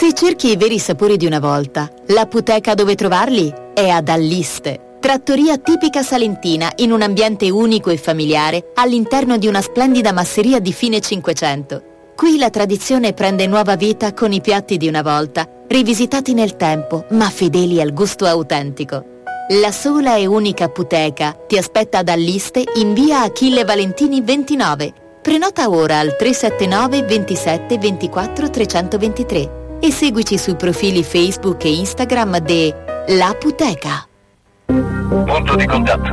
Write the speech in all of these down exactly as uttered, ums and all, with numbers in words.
Se cerchi i veri sapori di una volta, l'apoteca dove trovarli è ad Alliste. Trattoria tipica salentina in un ambiente unico e familiare all'interno di una splendida masseria di fine Cinquecento. Qui la tradizione prende nuova vita con i piatti di una volta, rivisitati nel tempo, ma fedeli al gusto autentico. La sola e unica apoteca ti aspetta ad Alliste in via Achille Valentini ventinove. Prenota ora al tre sette nove ventisette ventiquattro trecentoventitré e seguici sui profili Facebook e Instagram de L'Apoteca. Punto di contatto.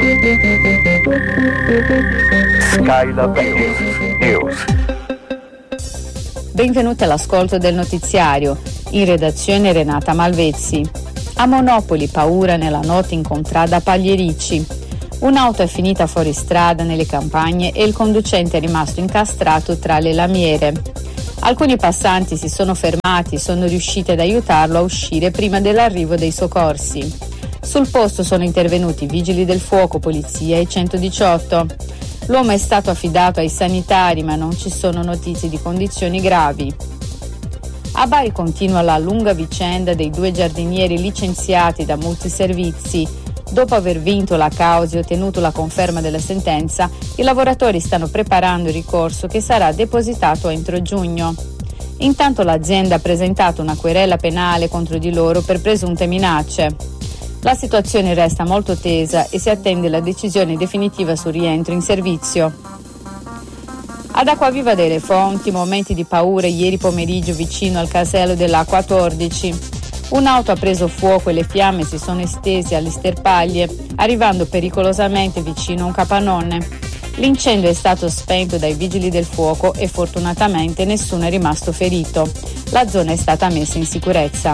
Skylab News. Benvenuti all'ascolto del notiziario. In redazione Renata Malvezzi. A Monopoli paura nella notte in contrada a Paglierici. Un'auto è finita fuori strada nelle campagne e il conducente è rimasto incastrato tra le lamiere. Alcuni passanti si sono fermati e sono riusciti ad aiutarlo a uscire prima dell'arrivo dei soccorsi. Sul posto sono intervenuti vigili del fuoco, polizia e centodiciotto. L'uomo è stato affidato ai sanitari, ma non ci sono notizie di condizioni gravi. A Bari continua la lunga vicenda dei due giardinieri licenziati da Multiservizi. Dopo aver vinto la causa e ottenuto la conferma della sentenza, i lavoratori stanno preparando il ricorso che sarà depositato entro giugno. Intanto l'azienda ha presentato una querela penale contro di loro per presunte minacce. La situazione resta molto tesa e si attende la decisione definitiva sul rientro in servizio. Ad Acquaviva delle Fonti, momenti di paura ieri pomeriggio vicino al casello della quattordici. Un'auto ha preso fuoco e le fiamme si sono estese alle sterpaglie, arrivando pericolosamente vicino a un capannone. L'incendio è stato spento dai vigili del fuoco e fortunatamente nessuno è rimasto ferito. La zona è stata messa in sicurezza.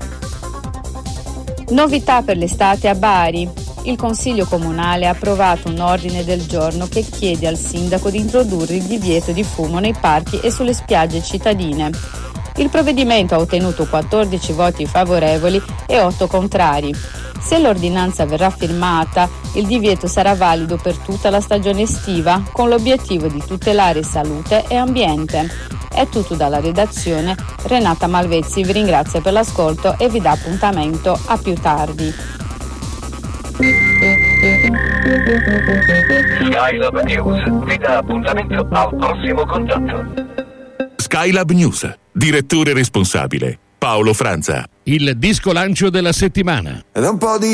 Novità per l'estate a Bari. Il Consiglio Comunale ha approvato un ordine del giorno che chiede al sindaco di introdurre il divieto di fumo nei parchi e sulle spiagge cittadine. Il provvedimento ha ottenuto quattordici voti favorevoli e otto contrari. Se l'ordinanza verrà firmata, il divieto sarà valido per tutta la stagione estiva, con l'obiettivo di tutelare salute e ambiente. È tutto dalla redazione. Renata Malvezzi vi ringrazia per l'ascolto e vi dà appuntamento a più tardi. Skylab News vi dà appuntamento al prossimo contatto. Skylab News. Direttore responsabile Paolo Franza. Il disco lancio della settimana. Ed un po' di